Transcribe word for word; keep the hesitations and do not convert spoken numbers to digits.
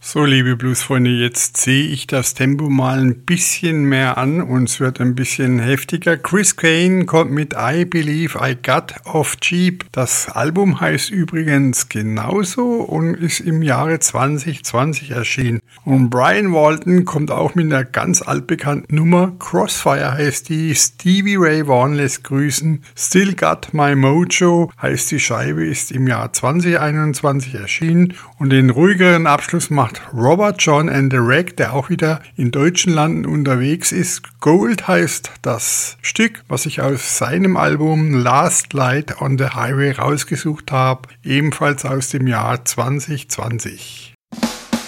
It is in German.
So, liebe Bluesfreunde, jetzt sehe ich das Tempo mal ein bisschen mehr an und es wird ein bisschen heftiger. Chris Kane kommt mit I Believe I Got Off Cheap. Das Album heißt übrigens genauso und ist im Jahre zwanzig zwanzig erschienen. Und Brian Walton kommt auch mit einer ganz altbekannten Nummer. Crossfire heißt die. Stevie Ray Vaughan lässt grüßen. Still Got My Mojo heißt die Scheibe, ist im Jahr zwanzig einundzwanzig erschienen. Und den ruhigeren Abschluss macht Robert John and the Wreck, der auch wieder in deutschen Landen unterwegs ist. Gold heißt das Stück, was ich aus seinem Album Last Light on the Highway rausgesucht habe, ebenfalls aus dem Jahr zwanzig zwanzig.